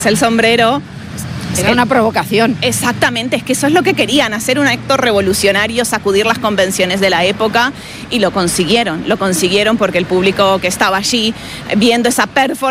El sombrero era una provocación. Exactamente, es que eso es lo que querían, hacer un acto revolucionario, sacudir las convenciones de la época, y lo consiguieron porque el público que estaba allí viendo esa performance